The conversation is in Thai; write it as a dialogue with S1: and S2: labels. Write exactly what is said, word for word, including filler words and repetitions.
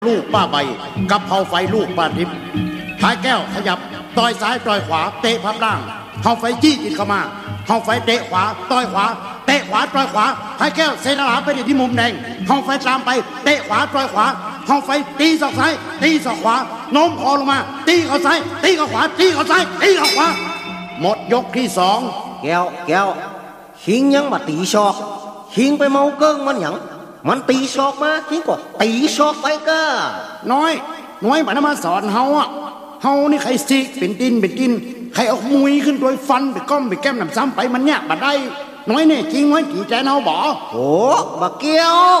S1: ลูกป้าใบกับเผาไฟลูกป้าทิพย์ท้ายแก้วขยับต่อยซ้ายต่อยขวาเตะพับล่างเผาไฟจี้จิตเข้ามาเผาไฟเตะขวาต่อยขวาเตะขวาต่อยขวาท้ายแก้วเซนาลาไปที่มุมแดงเผาไฟตามไปเตะขวาต่อยขวาเผาไฟตีศอกซ้ายตีศอกขวาโน้มคอลงมาตีเข้าซ้ายตีเข้าขวาตีเข้าซ้ายตีเข้าขวาหมดยกที่สอง
S2: แก้วแก้วหิงยังมาตีศอกหิงไปเมาเกิ้งมันหยังมันตีศอกมาหิงก็ตีศอกไปก็
S1: น้อยน้อยมันมาสอนเฮาอ่ะเฮานี่ใครสิเป็นดินเป็นดินใครเอามุยขึ้นโดยฟันไปก้อมไปแก้มนำซ้ำไปมันเนี่ยบัดได้น้อยเนี่ยจริงน้อยกี่ใจเฮาบ่
S2: โอ้บักเกี้ยว